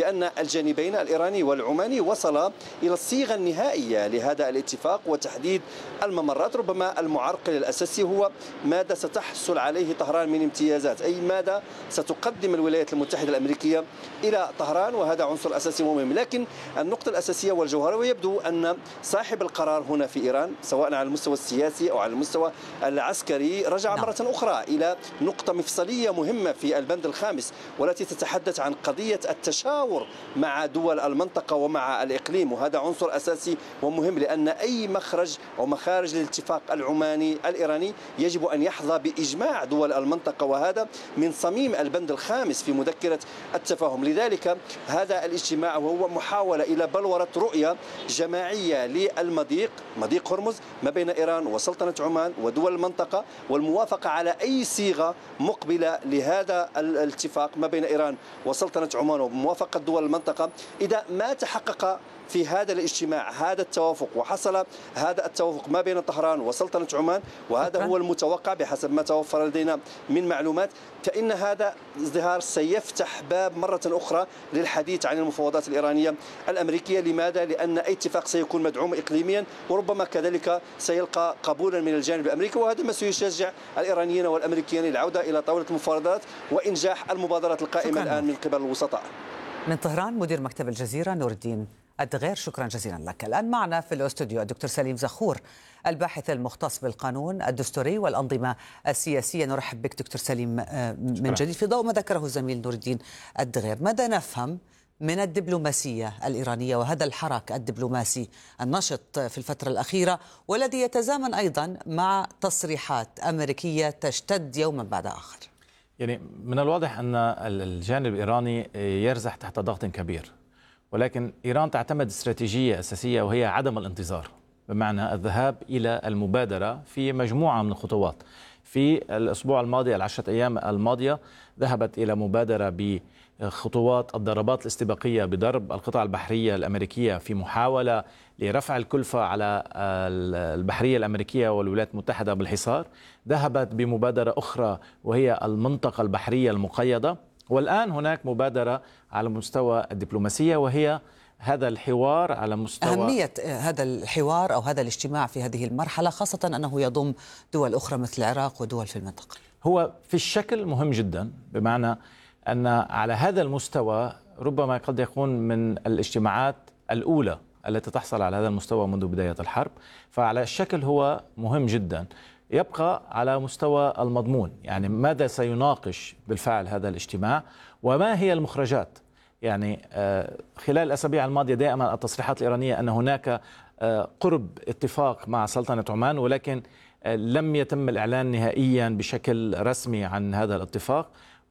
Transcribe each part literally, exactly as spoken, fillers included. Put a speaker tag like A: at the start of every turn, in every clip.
A: بأن الجانبين الإيراني والعماني وصلا إلى الصيغة النهائية لهذا الاتفاق وتحديد الممرات. ربما المعرقل الأساسي هو ماذا ستحصل عليه طهران من امتيازات، أي ماذا ستقدم الولايات المتحدة الأمريكية إلى طهران، وهذا عنصر أساسي مهم. لكن النقطة الأساسية والجوهرية ويبدو أن صاحب القرار هنا في إيران سواء على المستوى السياسي أو على المستوى العسكري رجع مرة أخرى إلى نقطة مفصلية مهمة في البند الخامس، والتي تتحدث عن قضية التشاور مع دول المنطقة ومع الإقليم، وهذا عنصر أساسي ومهم، لأن أي مخرج أو مخارج للاتفاق العماني الإيراني يجب أن يحظى بإجماع دول المنطقة، وهذا من صميم البند الخامس في مذكرة التفاهم. لذلك هذا الاجتماع هو محاولة إلى بلورة رؤية جماعية للمضيق، مضيق هرمز، ما بين إيران وسلطنة عمان ودول المنطقة، والموافقة على أي صيغة مقبلة لهذا الاتفاق ما بين إيران وسلطنة عمان وموافقة دول المنطقة. إذا ما تحقق في هذا الاجتماع هذا التوافق وحصل هذا التوافق ما بين طهران وسلطنة عمان، وهذا هو المتوقع بحسب ما توفر لدينا من معلومات، فإن هذا ازدهار سيفتح باب مرة أخرى للحديث عن المفاوضات الإيرانية الأمريكية. لماذا؟ لأن أي اتفاق سيكون مدعوم إقليميا وربما كذلك سيلقى قبولا من الجانب الأمريكي، وهذا ما سيشجع الإيرانيين والأمريكيين للعودة إلى طاولة المفاوضات وإنجاح المبادرات القائمة الآن من قبل الوسطاء.
B: من طهران مدير مكتب الجزيرة نور الدين الدغير، شكرا جزيلا لك. الآن معنا في الاستوديو الدكتور سليم زخور الباحث المختص بالقانون الدستوري والأنظمة السياسية. نرحب بك دكتور سليم من جديد في ضوء ما ذكره الزميل نور الدين الدغير. ماذا نفهم من الدبلوماسية الإيرانية وهذا الحراك الدبلوماسي النشط في الفترة الأخيرة والذي يتزامن أيضا مع تصريحات أمريكية تشتد يوما بعد آخر؟
C: يعني من الواضح أن الجانب الإيراني يرزح تحت ضغط كبير، ولكن إيران تعتمد استراتيجية أساسية وهي عدم الانتظار، بمعنى الذهاب إلى المبادرة في مجموعة من الخطوات. في الأسبوع الماضي العشرة أيام الماضية ذهبت إلى مبادرة بخطوات الضربات الاستباقية بضرب القطع البحرية الأمريكية في محاولة لرفع الكلفة على البحرية الأمريكية والولايات المتحدة بالحصار. ذهبت بمبادرة أخرى وهي المنطقة البحرية المقيدة، والآن هناك مبادرة على مستوى الدبلوماسية وهي هذا الحوار على مستوى
B: أهمية هذا الحوار أو هذا الاجتماع في هذه المرحلة، خاصة أنه يضم دول أخرى مثل العراق ودول في المنطقة.
C: هو في الشكل مهم جدا، بمعنى أن على هذا المستوى ربما قد يكون من الاجتماعات الأولى التي تحصل على هذا المستوى منذ بداية الحرب، فعلى الشكل هو مهم جدا. يبقى على مستوى المضمون، يعني ماذا سيناقش بالفعل هذا الاجتماع وما هي المخرجات. يعني خلال الأسابيع الماضية دائما التصريحات الإيرانية أن هناك قرب اتفاق مع سلطنة عمان، ولكن لم يتم الإعلان نهائيا بشكل رسمي عن هذا الاتفاق،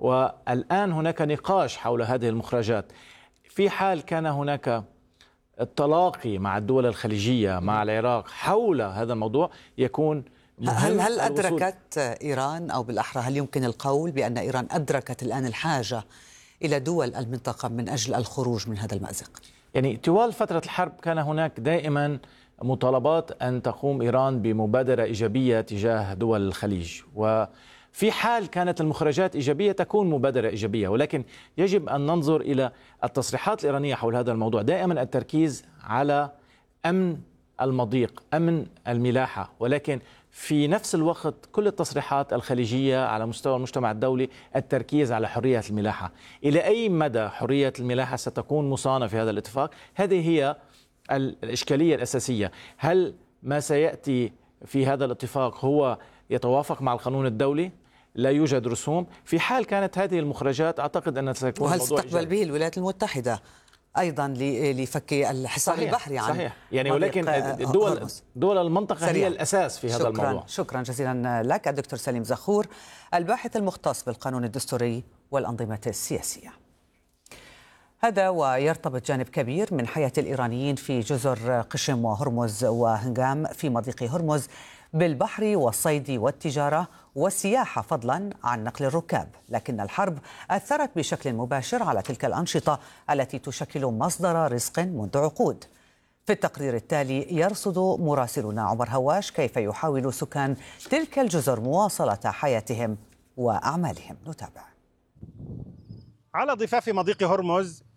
C: والآن هناك نقاش حول هذه المخرجات. في حال كان هناك التلاقي مع الدول الخليجية مع العراق حول هذا الموضوع يكون
B: هل هل أدركت إيران، أو بالأحرى هل يمكن القول بأن إيران أدركت الآن الحاجة إلى دول المنطقة من أجل الخروج من هذا المأزق؟
C: يعني طوال فترة الحرب كان هناك دائما مطالبات أن تقوم إيران بمبادرة إيجابية تجاه دول الخليج، وفي حال كانت المخرجات إيجابية تكون مبادرة إيجابية، ولكن يجب أن ننظر إلى التصريحات الإيرانية حول هذا الموضوع. دائما التركيز على أمن المضيق، أمن الملاحة، ولكن في نفس الوقت كل التصريحات الخليجية على مستوى المجتمع الدولي التركيز على حرية الملاحة. إلى أي مدى حرية الملاحة ستكون مصانة في هذا الاتفاق؟ هذه هي الإشكالية الأساسية. هل ما سيأتي في هذا الاتفاق هو يتوافق مع القانون الدولي؟ لا يوجد رسوم. في حال كانت هذه المخرجات أعتقد أنها سيكون
B: وهل تستقبل به الولايات المتحدة أيضا لفك الحصار البحري عن
C: صحيح. يعني ولكن دول دول المنطقة سريع. هي الأساس في هذا
B: شكراً
C: الموضوع.
B: شكرا جزيلا لك الدكتور سليم زخور الباحث المختص بالقانون الدستوري والأنظمة السياسية. هذا ويرتبط جانب كبير من حياة الإيرانيين في جزر قشم وهرمز وهنغام في مضيق هرمز بالبحر والصيد والتجارة والسياحة، فضلا عن نقل الركاب. لكن الحرب أثرت بشكل مباشر على تلك الأنشطة التي تشكل مصدر رزق منذ عقود. في التقرير التالي يرصد مراسلنا عمر هواش كيف يحاول سكان تلك الجزر مواصلة حياتهم وأعمالهم. نتابع.
D: على ضفاف مضيق هرمز